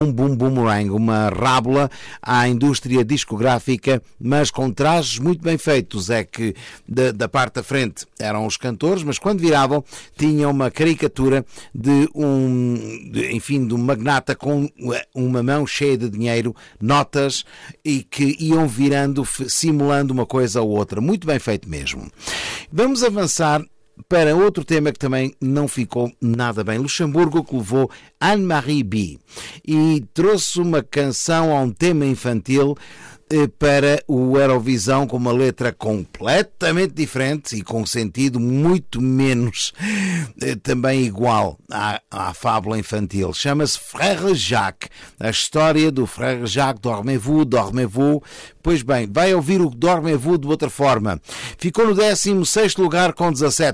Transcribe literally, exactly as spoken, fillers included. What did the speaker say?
um boom boomerang, uma rábula à indústria discográfica, mas com trajes muito bem feitos. É que da, da parte da frente eram os cantores, mas quando viravam tinham uma caricatura de um, de, enfim, de um magnata com uma mão cheia de dinheiro, notas, e que iam virando, simulando uma coisa ou outra. Muito bem feito mesmo. Vamos avançar para outro tema que também não ficou nada bem. Luxemburgo, que levou Anne-Marie B. e trouxe uma canção a um tema infantil para o Eurovisão, com uma letra completamente diferente e com um sentido muito menos também igual à, à fábula infantil. Chama-se Frère Jacques, a história do Frère Jacques, Dormez-vous, Dormez-vous. Pois bem, vai ouvir o Dormez-vous de outra forma. Ficou no décimo sexto lugar com dezassete